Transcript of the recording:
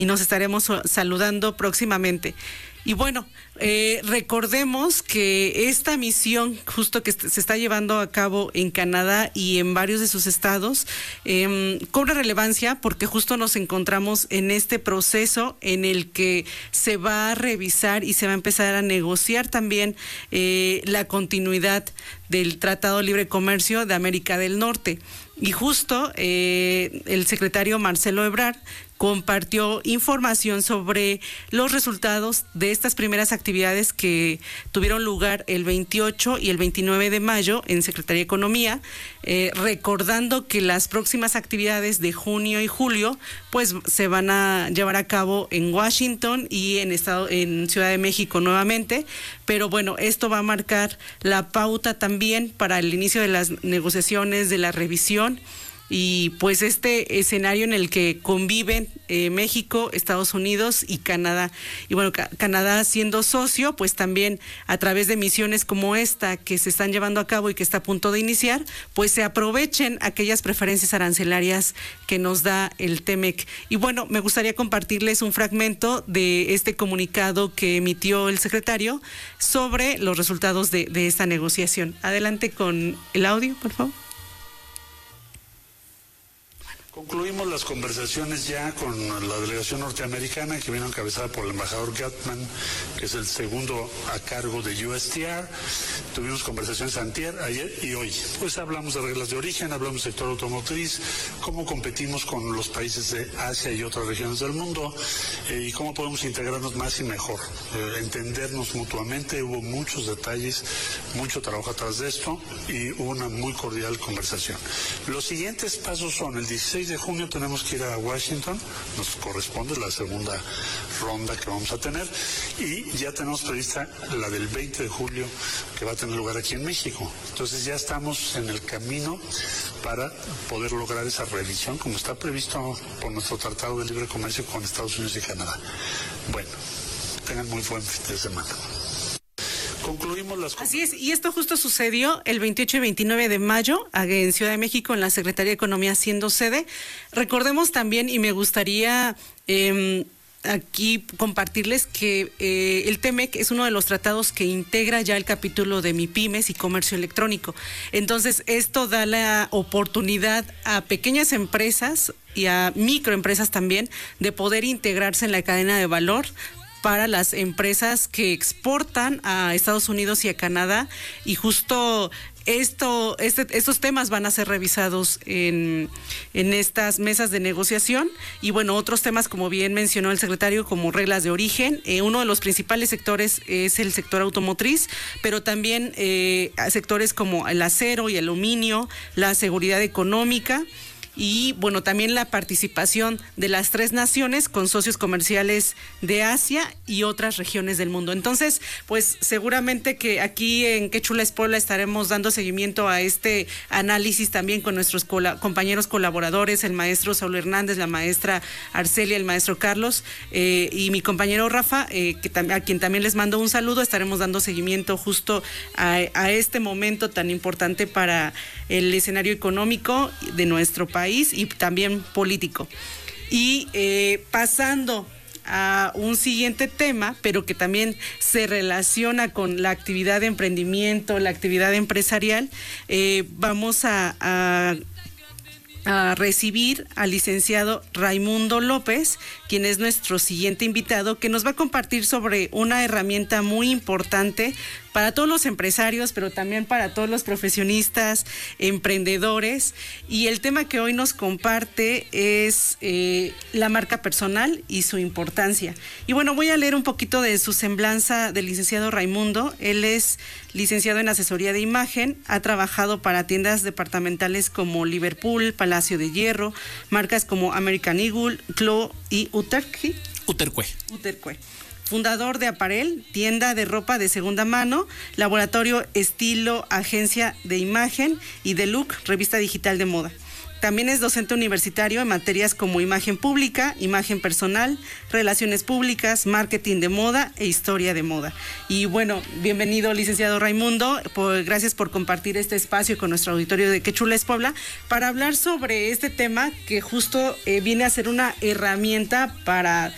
y nos estaremos saludando próximamente. Y bueno, recordemos que esta misión justo que se está llevando a cabo en Canadá y en varios de sus estados cobra relevancia porque justo nos encontramos en este proceso en el que se va a revisar y se va a empezar a negociar también la continuidad del Tratado de Libre Comercio de América del Norte. Y justo el secretario Marcelo Ebrard compartió información sobre los resultados de estas primeras actividades que tuvieron lugar el 28 y el 29 de mayo en Secretaría de Economía, recordando que las próximas actividades de junio y julio pues se van a llevar a cabo en Washington y en Ciudad de México nuevamente, pero bueno, esto va a marcar la pauta también para el inicio de las negociaciones, de la revisión. Y pues este escenario en el que conviven México, Estados Unidos y Canadá. Y bueno, Canadá siendo socio, pues también a través de misiones como esta que se están llevando a cabo y que está a punto de iniciar, pues se aprovechen aquellas preferencias arancelarias que nos da el TEMEC. Y bueno, me gustaría compartirles un fragmento de este comunicado que emitió el secretario sobre los resultados de esta negociación. Adelante con el audio, por favor. Concluimos las conversaciones ya con la delegación norteamericana que viene encabezada por el embajador Gatman, que es el segundo a cargo de USTR. Tuvimos conversaciones antier, ayer y hoy. Pues hablamos de reglas de origen, hablamos del sector automotriz, cómo competimos con los países de Asia y otras regiones del mundo y cómo podemos integrarnos más y mejor, entendernos mutuamente. Hubo muchos detalles, mucho trabajo atrás de esto y hubo una muy cordial conversación. Los siguientes pasos son el 16 de junio tenemos que ir a Washington, nos corresponde la segunda ronda que vamos a tener y ya tenemos prevista la del 20 de julio que va a tener lugar aquí en México. Entonces ya estamos en el camino para poder lograr esa revisión como está previsto por nuestro Tratado de Libre Comercio con Estados Unidos y Canadá. Bueno, tengan muy buen fin de semana. Concluimos las... Así es, y esto justo sucedió el 28 y 29 de mayo en Ciudad de México, en la Secretaría de Economía siendo sede. Recordemos también, y me gustaría aquí compartirles que el TEMEC es uno de los tratados que integra ya el capítulo de MIPYMES y comercio electrónico. Entonces, esto da la oportunidad a pequeñas empresas y a microempresas también de poder integrarse en la cadena de valor para las empresas que exportan a Estados Unidos y a Canadá, y justo estos temas van a ser revisados en estas mesas de negociación. Y bueno, otros temas, como bien mencionó el secretario, como reglas de origen. Uno de los principales sectores es el sector automotriz, pero también sectores como el acero y el aluminio, la seguridad económica. Y bueno, también la participación de las 3 naciones con socios comerciales de Asia y otras regiones del mundo. Entonces, pues seguramente que aquí en Qué Chula es Puebla estaremos dando seguimiento a este análisis también con nuestros compañeros colaboradores, el maestro Saúl Hernández, la maestra Arcelia, el maestro Carlos y mi compañero Rafa, a quien también les mando un saludo. Estaremos dando seguimiento justo a este momento tan importante para el escenario económico de nuestro país y también político. Y pasando a un siguiente tema, pero que también se relaciona con la actividad de emprendimiento, la actividad empresarial, vamos a recibir al licenciado Raimundo López, quien es nuestro siguiente invitado, que nos va a compartir sobre una herramienta muy importante para todos los empresarios, pero también para todos los profesionistas, emprendedores. Y el tema que hoy nos comparte es la marca personal y su importancia. Y bueno, voy a leer un poquito de su semblanza del licenciado Raimundo. Él es licenciado en asesoría de imagen, ha trabajado para tiendas departamentales como Liverpool, Palacio de Hierro, marcas como American Eagle, Clo y Uterque. Fundador de Aparel, tienda de ropa de segunda mano, laboratorio Estilo, agencia de imagen, y The Look, revista digital de moda. También es docente universitario en materias como imagen pública, imagen personal, relaciones públicas, marketing de moda e historia de moda. Y bueno, bienvenido, licenciado Raimundo, gracias por compartir este espacio con nuestro auditorio de Qué Chula es Puebla para hablar sobre este tema que justo viene a ser una herramienta para